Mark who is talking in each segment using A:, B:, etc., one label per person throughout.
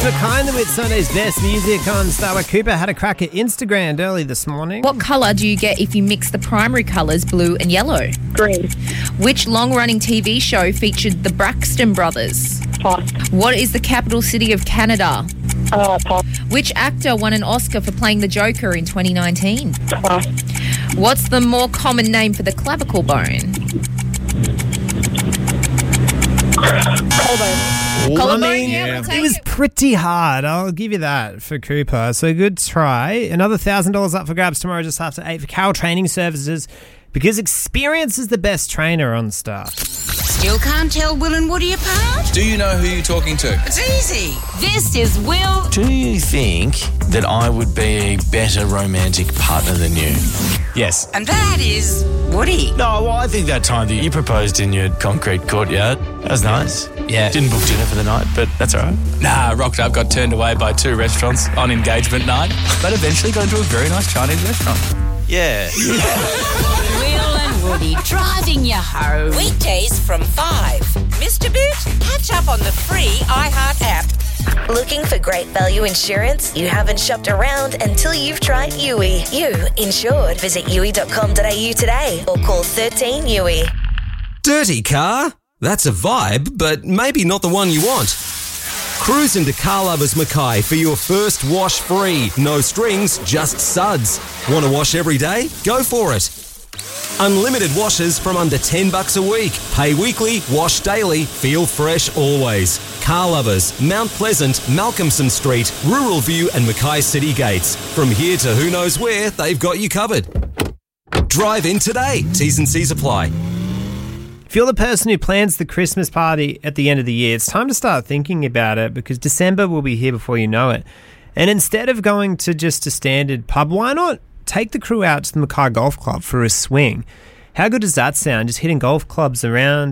A: Mackay in the Wit Sunday's best music on Starbuck. Cooper had a crack at Instagram early this morning.
B: What colour do you get if you mix the primary colours blue and yellow?
C: Green.
B: Which long-running TV show featured the Braxton brothers?
C: Pass.
B: What is the capital city of Canada?
C: Pass.
B: Which actor won an Oscar for playing the Joker in 2019?
C: Pass.
B: What's the more common name for the clavicle bone?
C: Collarbone.
A: It was pretty hard. I'll give you that for Cooper. So good try. Another $1,000 up for grabs tomorrow just after 8 for Carroll Training Services, because experience is the best trainer on staff.
D: Still can't tell Will and Woody apart?
E: Do you know who you're talking to?
D: It's easy. This is Will.
F: Do you think that I would be a better romantic partner than you? Yes.
D: And that is Woody.
F: No, well, I think that time that you proposed in your concrete courtyard, that was nice.
E: Yeah.
F: Didn't book dinner for the night, but that's all right.
E: Nah, rocked up, got turned away by 2 restaurants on engagement night, but eventually got into a very nice Chinese restaurant.
F: Yeah.
D: Will and Woody driving you home. Weekdays from 5. Mr. Boot, catch up on the free iHeart app.
G: Looking for great value insurance? You haven't shopped around until you've tried Yui. You insured. Visit yui.com.au today or call 13 Yui.
H: Dirty car? That's a vibe, but maybe not the one you want. Cruise into Car Lovers Mackay for your first wash free. No strings, just suds. Want to wash every day? Go for it. Unlimited washes from under $10 a week. Pay weekly, wash daily, feel fresh always. Car Lovers, Mount Pleasant, Malcolmson Street, Rural View and Mackay City Gates. From here to who knows where, they've got you covered. Drive in today. T's and C's apply.
A: If you're the person who plans the Christmas party at the end of the year, it's time to start thinking about it, because December will be here before you know it. And instead of going to just a standard pub, why not take the crew out to the Mackay Golf Club for a swing? How good does that sound? Just hitting golf balls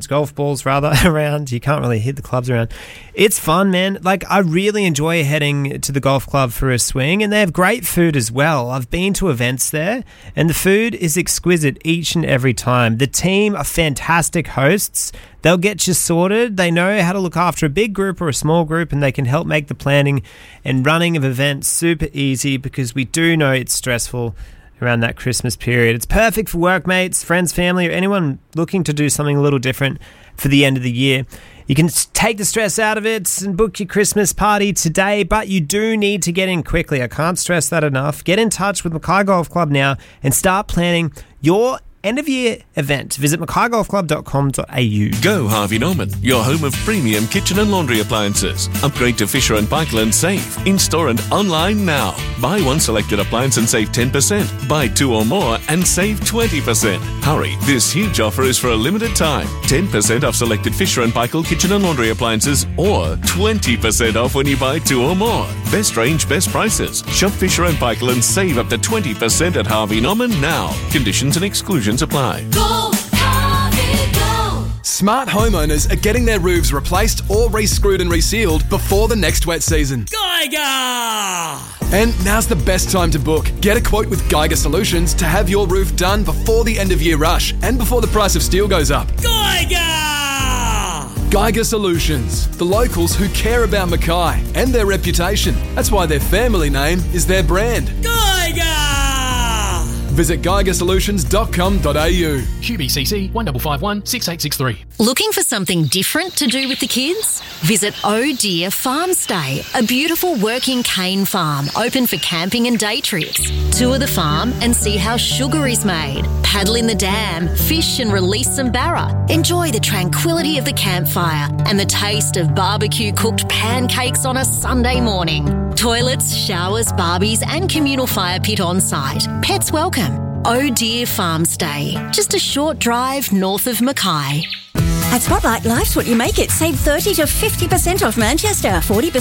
A: around. You can't really hit the clubs around. It's fun, man. Like, I really enjoy heading to the golf club for a swing, and they have great food as well. I've been to events there, and the food is exquisite each and every time. The team are fantastic hosts. They'll get you sorted. They know how to look after a big group or a small group, and they can help make the planning and running of events super easy, because we do know it's stressful around that Christmas period. It's perfect for workmates, friends, family, or anyone looking to do something a little different for the end of the year. You can take the stress out of it and book your Christmas party today, but you do need to get in quickly. I can't stress that enough. Get in touch with Mackay Golf Club now and start planning your end-of-year event. Visit mackaygolfclub.com.au.
I: Go Harvey Norman, your home of premium kitchen and laundry appliances. Upgrade to Fisher & Paykel and save. In-store and online now. Buy one selected appliance and save 10%. Buy 2 or more and save 20%. Hurry, this huge offer is for a limited time. 10% off selected Fisher & Paykel kitchen and laundry appliances, or 20% off when you buy 2 or more. Best range, best prices. Shop Fisher & Paykel and save up to 20% at Harvey Norman now. Conditions and exclusions apply.
J: Go, Harvey, go!
K: Smart homeowners are getting their roofs replaced or re-screwed and resealed before the next wet season.
J: Geiger!
K: And now's the best time to book. Get a quote with Geiger Solutions to have your roof done before the end of year rush and before the price of steel goes up.
J: Geiger!
K: Geiger Solutions, the locals who care about Mackay and their reputation. That's why their family name is their brand.
J: Geiger!
K: Visit geigersolutions.com.au.
L: QBCC 1551 6863.
M: Looking for something different to do with the kids? Visit Oh Dear Farm Stay, a beautiful working cane farm open for camping and day trips. Tour the farm and see how sugar is made. Paddle in the dam, fish and release some barra. Enjoy the tranquility of the campfire and the taste of barbecue cooked pancakes on a Sunday morning. Toilets, showers, barbies and communal fire pit on site. Pets welcome. Oh Dear Farm Stay, just a short drive north of Mackay.
N: At Spotlight, life's what you make it. Save 30 to 50% off Manchester, 40%